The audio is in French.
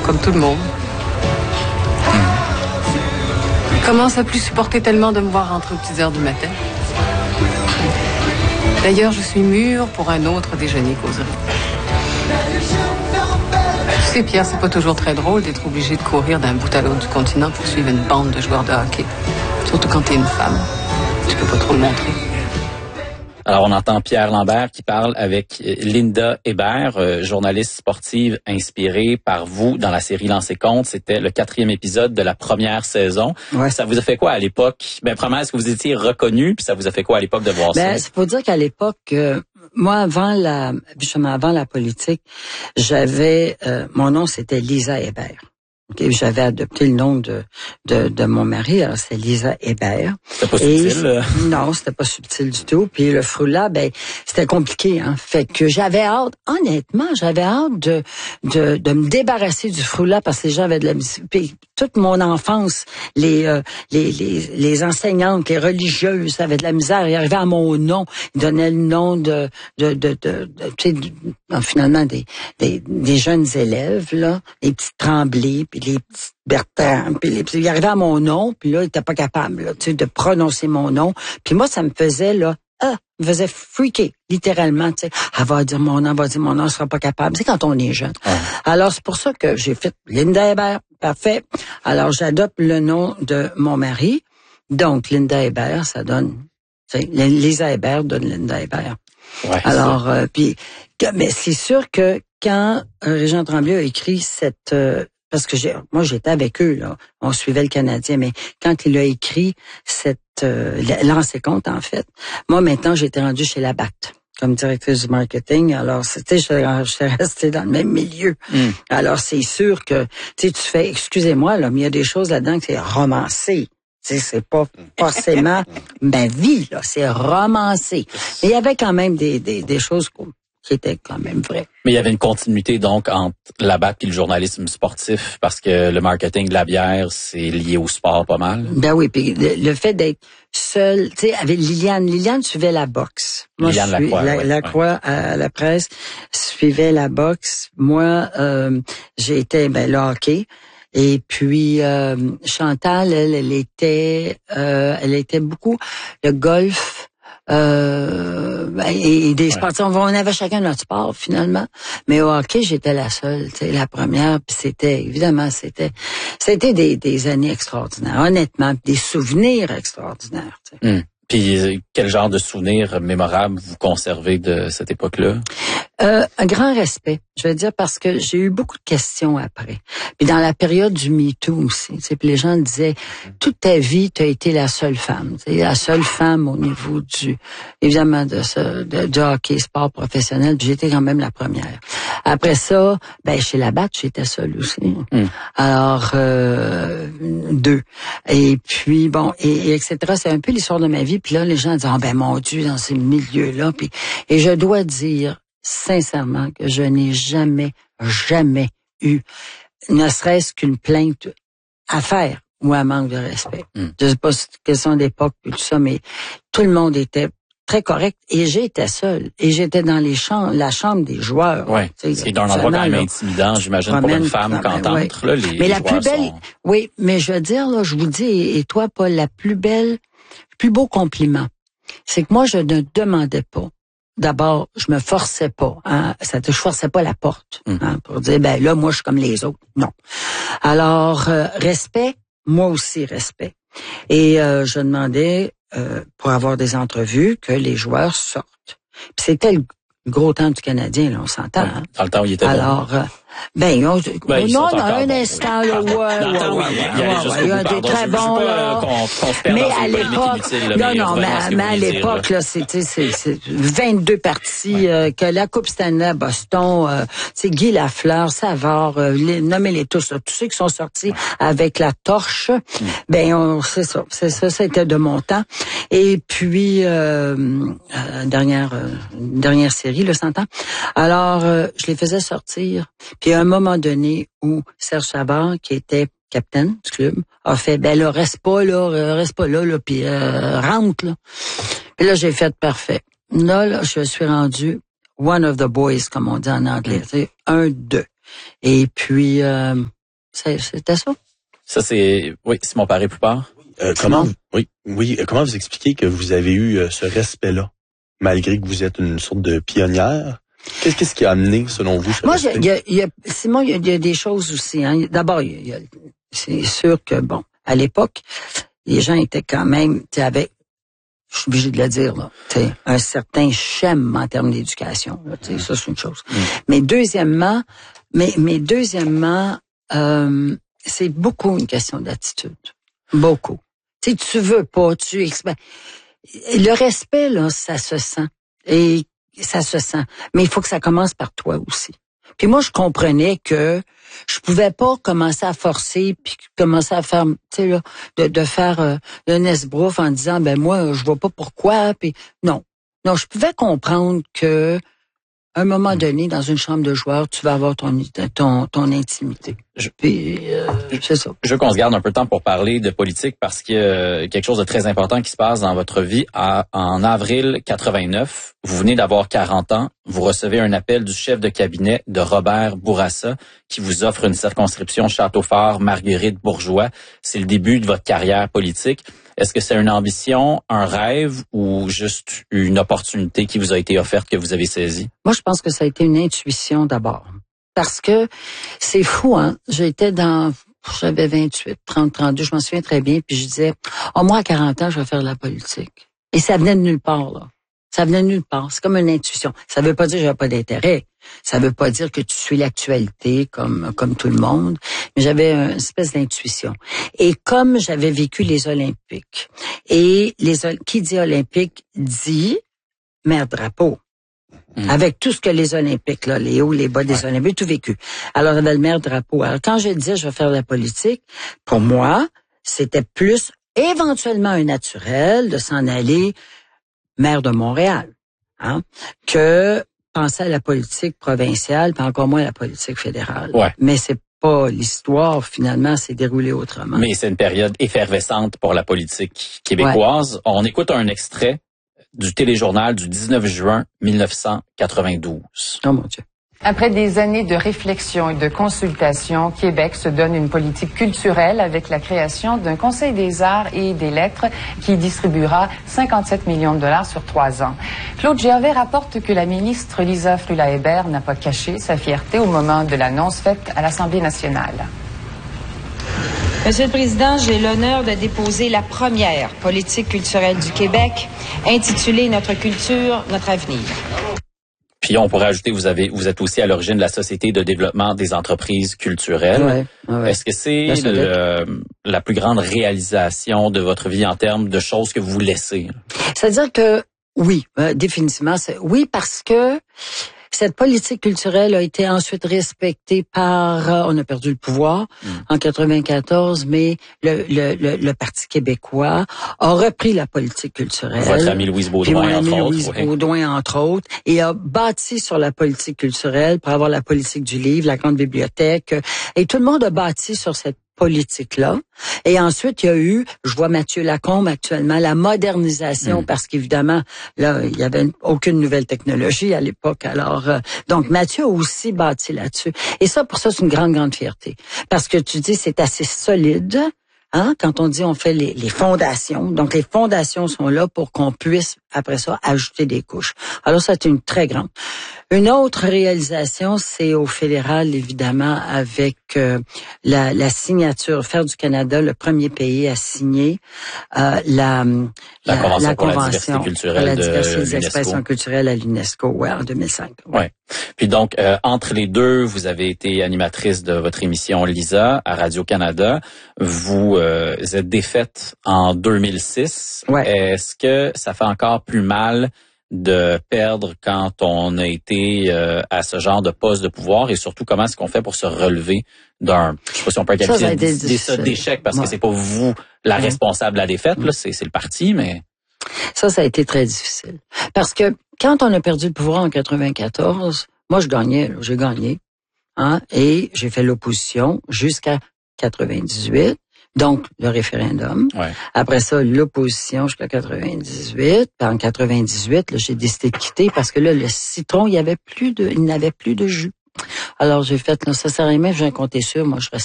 comme tout le monde. Je commence à plus supporter tellement de me voir rentrer aux petites heures du matin. D'ailleurs, je suis mûre pour un autre déjeuner causerie. Tu sais, Pierre, c'est pas toujours très drôle d'être obligé de courir d'un bout à l'autre du continent pour suivre une bande de joueurs de hockey. Surtout quand t'es une femme. Tu peux pas trop le montrer. Alors, on entend Pierre Lambert qui parle avec Linda Hébert, journaliste sportive inspirée par vous dans la série Lancer compte. C'était le 4e épisode de la première saison. Ouais. Ça vous a fait quoi à l'époque? Premièrement, est-ce que vous étiez reconnu? Puis ça vous a fait quoi à l'époque de voir ça? Il faut dire qu'à l'époque, moi, avant la politique, j'avais, mon nom c'était Lisa Hébert. Okay, j'avais adopté le nom de mon mari, alors c'est Lisa Hébert. C'était pas subtil? Non, c'était pas subtil du tout. Puis le frula, c'était compliqué, hein. Fait que j'avais hâte, honnêtement, de me débarrasser du frula parce que les gens avaient de la musique. Puis toute mon enfance, les enseignantes, les religieuses avaient de la misère. Ils arrivaient à mon nom, ils donnaient le nom finalement des jeunes élèves, là, les petits Tremblay, puis les petits Bertrand, puis ils arrivaient à mon nom, puis là, ils étaient pas capables, là, de prononcer mon nom. Puis moi, ça me faisait, me faisait freaker, littéralement, tu sais. Elle va dire mon nom, elle sera pas capable. C'est quand on est jeune. Ouais. Alors, c'est pour ça que j'ai fait Linda Hébert. Parfait. Alors, j'adopte le nom de mon mari. Donc, Linda Hébert, ça donne, tu sais, Lisa Hébert donne Linda Hébert. Ouais, alors, mais c'est sûr que quand Régent Tremblay a écrit cette, parce que moi j'étais avec eux là, on suivait le Canadien, mais quand il a écrit cette Lancer compte en fait, moi maintenant j'étais rendue chez Labatt comme directrice du marketing. Alors c'était, j'étais restée dans le même milieu. Alors c'est sûr que tu fais, excusez-moi là, mais il y a des choses là-dedans que c'est romancé. C'est pas forcément ma vie, là, c'est romancé. Mais il y avait quand même des choses qui étaient quand même vraies. Mais il y avait une continuité donc entre Labatt et le journalisme sportif parce que le marketing de la bière, c'est lié au sport pas mal. Ben oui, puis le fait d'être seul, tu sais, avec Liliane suivait la boxe. Moi, Liliane Lacroix à la presse suivait la boxe. Moi, j'ai été le hockey. Et puis Chantal, elle était beaucoup le golf et des sports. On avait chacun notre sport finalement, mais au hockey j'étais la seule, tu sais, la première. Puis c'était des années extraordinaires, honnêtement, des souvenirs extraordinaires. Tu sais. Puis quel genre de souvenirs mémorables vous conservez de cette époque-là? Un grand respect, je veux dire, parce que j'ai eu beaucoup de questions après. Puis dans la période du MeToo aussi, tu sais, puis les gens disaient, toute ta vie, tu as été la seule femme. Tu sais, la seule femme au niveau évidemment, de hockey, sport professionnel, puis j'étais quand même la première. Après ça, chez Labatt, j'étais seule aussi. Alors, 2. Et puis, et etc. C'est un peu l'histoire de ma vie. Puis là, les gens disent, mon Dieu, dans ces milieux-là. Puis, et je dois dire, sincèrement, que je n'ai jamais eu, ne serait-ce qu'une plainte à faire ou un manque de respect. Je sais pas si c'est une question d'époque et tout ça, mais tout le monde était très correct et j'étais seule et j'étais dans la chambre des joueurs. Ouais, c'est dans un endroit quand même intimidant, j'imagine, pour une femme quand entre là, mais la plus belle, oui, mais je veux dire là, je vous dis et toi Paul, le plus beau compliment, c'est que moi je ne demandais pas. D'abord, je me forçais pas, hein, je forçais pas la porte, hein, pour dire là moi je suis comme les autres. Non. Alors respect, moi aussi respect. Et je demandais pour avoir des entrevues que les joueurs sortent. Puis c'était le gros temps du Canadien, là, on s'entend. Ouais, hein? Dans le temps où il était alors, non, un instant, là, il y a des très bons, là. Mais à l'époque, mais à l'époque, là, c'est 22 parties, que la Coupe Stanley à Boston, c'est Guy Lafleur, Savard, nommez-les tous, là, tous ceux qui sont sortis avec la torche, c'est ça, c'était de mon temps. Et puis, dernière série, là, s'entend. Alors, je les faisais sortir. Puis à un moment donné où Serge Savard, qui était capitaine du club, a fait reste pas là, puis rentre là. Puis là j'ai fait parfait. Là, je suis rendu one of the boys comme on dit en anglais, c'est 1-2. Et puis C'était ça. Ça, c'est Simon Paré-Poupard. Comment vous expliquez que vous avez eu ce respect-là, malgré que vous êtes une sorte de pionnière? Qu'est-ce qui a amené, selon vous, ce respect? Simon, il y a des choses aussi. Hein. D'abord, c'est sûr que, bon, à l'époque, les gens étaient quand même, je suis obligé de le dire, là, un certain schème en termes d'éducation. Là, ça, c'est une chose. Mais deuxièmement, c'est beaucoup une question d'attitude. Beaucoup. Tu veux pas, le respect, là, ça se sent. Et ça se sent. Mais il faut que ça commence par toi aussi. Puis moi, je comprenais que je pouvais pas commencer à forcer puis commencer à faire, de faire le nesbrouf en disant, moi, je vois pas pourquoi. Puis non, je pouvais comprendre que à un moment donné, dans une chambre de joueurs, tu vas avoir ton intimité. C'est ça. Je veux qu'on se garde un peu de temps pour parler de politique parce qu'il y a quelque chose de très important qui se passe dans votre vie. En avril 89, vous venez d'avoir 40 ans. Vous recevez un appel du chef de cabinet de Robert Bourassa qui vous offre une circonscription Château-Fort-Marguerite-Bourgeois. C'est le début de votre carrière politique. Est-ce que c'est une ambition, un rêve ou juste une opportunité qui vous a été offerte que vous avez saisie? Moi, je pense que ça a été une intuition d'abord. Parce que c'est fou, hein. J'avais 28, 30, 32, je m'en souviens très bien, puis je disais, moi, à 40 ans, je vais faire de la politique. Et ça venait de nulle part, là. Ça venait de nulle part. C'est comme une intuition. Ça veut pas dire que j'avais pas d'intérêt. Ça veut pas dire que tu suis l'actualité comme tout le monde. Mais j'avais une espèce d'intuition. Et comme j'avais vécu les Olympiques, et qui dit Olympique dit mère drapeau. Avec tout ce que les Olympiques, là, les hauts, les bas des Olympiques, tout vécu. Alors, j'avais le maire drapeau. Alors, quand je disais, je vais faire de la politique, pour moi, c'était plus éventuellement un naturel de s'en aller maire de Montréal, hein, que penser à la politique provinciale, puis encore moins à la politique fédérale. Ouais. Mais c'est pas l'histoire, finalement, s'est déroulée autrement. Mais c'est une période effervescente pour la politique québécoise. Ouais. On écoute un extrait du téléjournal du 19 juin 1992. Oh mon Dieu. Après des années de réflexion et de consultation, Québec se donne une politique culturelle avec la création d'un Conseil des arts et des lettres qui distribuera 57 millions de dollars sur 3 ans. Claude Gervais rapporte que la ministre Lisa Frulla-Hébert n'a pas caché sa fierté au moment de l'annonce faite à l'Assemblée nationale. Monsieur le Président, j'ai l'honneur de déposer la première politique culturelle du Québec, intitulée « Notre culture, notre avenir ». Puis on pourrait ajouter, vous êtes aussi à l'origine de la Société de développement des entreprises culturelles. Ouais. Est-ce que c'est la plus grande réalisation de votre vie en termes de choses que vous laissez? C'est-à-dire que oui, définitivement. Oui, parce que cette politique culturelle a été ensuite respectée par, on a perdu le pouvoir en 94, mais le Parti québécois a repris la politique culturelle. Votre ami Louise Baudouin, entre autres, et a bâti sur la politique culturelle pour avoir la politique du livre, la grande bibliothèque, et tout le monde a bâti sur cette politique-là. Et ensuite, il y a eu, je vois Mathieu Lacombe actuellement, la modernisation, parce qu'évidemment, là, il y avait aucune nouvelle technologie à l'époque. Alors, donc Mathieu a aussi bâti là-dessus. Et ça, pour ça, c'est une grande, grande fierté. Parce que tu dis, c'est assez solide. Hein, quand on dit on fait les fondations, donc les fondations sont là pour qu'on puisse, après ça, ajouter des couches. Alors, ça, c'est une très grande. Une autre réalisation, c'est au fédéral, évidemment, avec la signature, faire du Canada le premier pays à signer la Convention pour la diversité culturelle des expressions culturelles à l'UNESCO, en 2005. Ouais. Puis donc, entre les deux, vous avez été animatrice de votre émission Lisa à Radio-Canada. Vous êtes défaite en 2006. Ouais. Est-ce que ça fait encore plus mal de perdre quand on a été à ce genre de poste de pouvoir et surtout comment est-ce qu'on fait pour se relever d'un, je sais pas si on peut qualifier d'échec parce que c'est pas vous la responsable de la défaite, là, c'est le parti, mais... Ça a été très difficile. Parce que quand on a perdu le pouvoir en 94, moi j'ai gagné, hein, et j'ai fait l'opposition jusqu'à 98. Donc, le référendum. Ouais. Après ça, l'opposition jusqu'à 98. Puis en 98, là, j'ai décidé de quitter parce que là, le citron, il n'avait plus de jus. Alors, j'ai fait, là, ça sert à rien, je viens compter sûr, moi, je reste